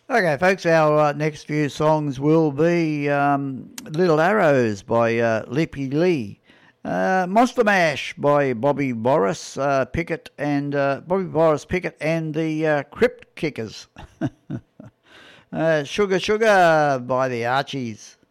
Okay, folks, our next few songs will be Little Arrows by Lippy Lee, Monster Mash by Bobby Boris Pickett and Bobby Boris Pickett and the Crypt Kickers, Sugar Sugar by the Archies,